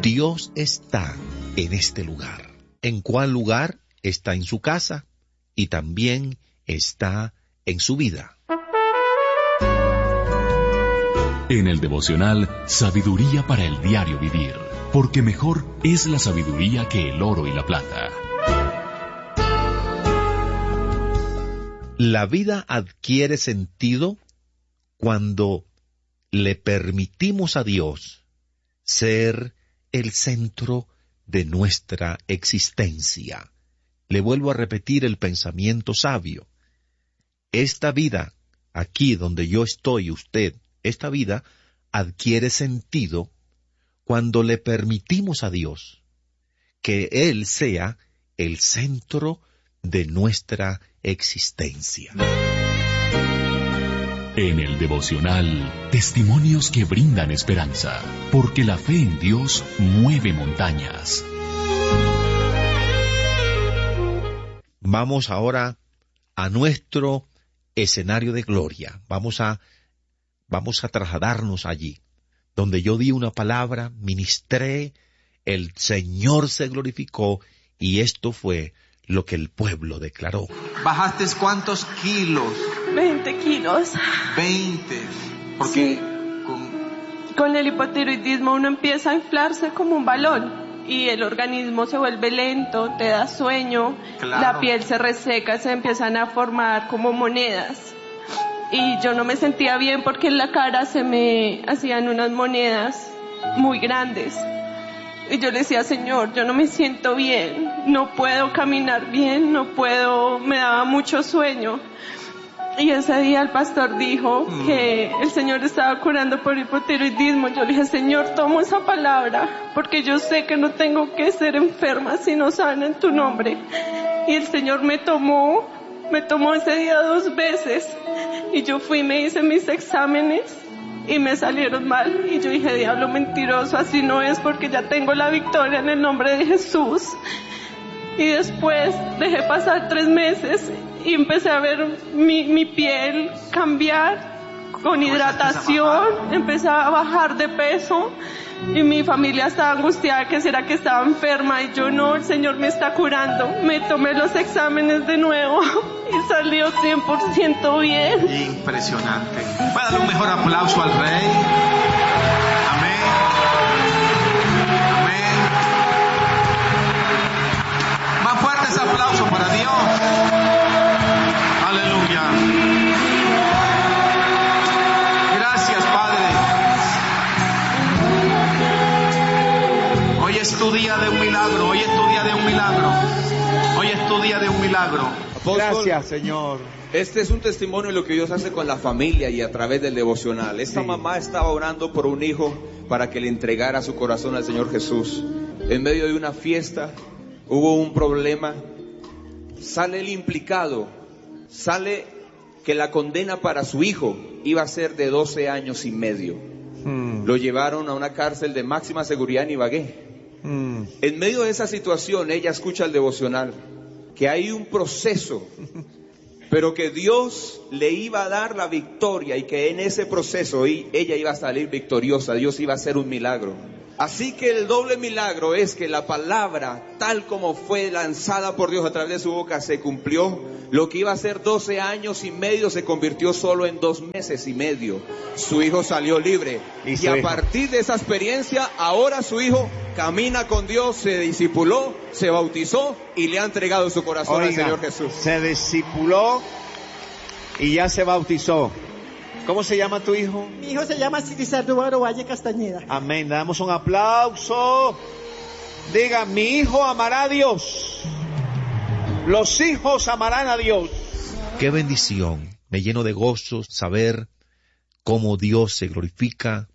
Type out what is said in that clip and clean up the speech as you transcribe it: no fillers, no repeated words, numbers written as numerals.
Dios está en este lugar. ¿En cuál lugar? Está en su casa y también está en su vida. En el devocional Sabiduría para el diario vivir, porque mejor es la sabiduría que el oro y la plata. La vida adquiere sentido cuando le permitimos a Dios ser el centro de nuestra existencia. Le vuelvo a repetir el pensamiento sabio. Esta vida, aquí donde yo estoy, usted, esta vida adquiere sentido cuando le permitimos a Dios que Él sea el centro de nuestra existencia. En el devocional, testimonios que brindan esperanza, porque la fe en Dios mueve montañas. Vamos ahora a nuestro escenario de gloria. Vamos a trasladarnos allí, donde yo di una palabra, ministré, el Señor se glorificó, y esto fue lo que el pueblo declaró. ¿Bajaste cuántos kilos? 20 kilos. 20. Porque sí. Con el hipotiroidismo uno empieza a inflarse como un balón y el organismo se vuelve lento, te da sueño, claro. La piel se reseca, se empiezan a formar como monedas. Y yo no me sentía bien porque en la cara se me hacían unas monedas muy grandes. Y yo le decía, Señor, yo no me siento bien, no puedo caminar bien, me daba mucho sueño. Y ese día el pastor dijo que el Señor estaba curando por hipotiroidismo. Yo le dije, Señor, tomo esa palabra, porque yo sé que no tengo que ser enferma sino sana en tu nombre. Y el Señor me tomó ese día 2 veces. Y yo fui y me hice mis exámenes y me salieron mal. Y yo dije, diablo mentiroso, así no es, porque ya tengo la victoria en el nombre de Jesús. Y después dejé pasar 3 meses y empecé a ver mi piel cambiar con hidratación, empecé a bajar de peso y mi familia estaba angustiada que será que estaba enferma y yo no, el Señor me está curando. Me tomé los exámenes de nuevo y salió 100% bien. Impresionante. Voy a dar un mejor aplauso al Rey. Amén. Amén. Más fuerte ese aplauso para Dios. Aleluya. Gracias, Padre. Hoy es tu día de un milagro. Hoy es tu día de un milagro. Hoy es tu día de un milagro. Gracias, Señor. Este es un testimonio de lo que Dios hace con la familia y a través del devocional. Esta mamá estaba orando por un hijo para que le entregara su corazón al Señor Jesús. En medio de una fiesta hubo un problema. Sale el implicado. Sale que la condena para su hijo iba a ser de 12 años y medio. Lo llevaron a una cárcel de máxima seguridad en Ibagué. En medio de esa situación, ella escucha el devocional, que hay un proceso, pero que Dios le iba a dar la victoria y que en ese proceso ella iba a salir victoriosa. Dios iba a hacer un milagro. Así que el doble milagro es que la palabra, tal como fue lanzada por Dios a través de su boca, se cumplió. Lo que iba a ser 12 años y medio se convirtió solo en 2 meses y medio. Su hijo salió libre. Y a partir de esa experiencia, ahora su hijo camina con Dios, se discipuló, se bautizó y le ha entregado su corazón al Señor Jesús. Se discipuló y ya se bautizó. ¿Cómo se llama tu hijo? Mi hijo se llama Cirizardo Valle Castañeda. Amén, damos un aplauso. Diga, mi hijo amará a Dios. Los hijos amarán a Dios. Qué bendición, me lleno de gozo saber cómo Dios se glorifica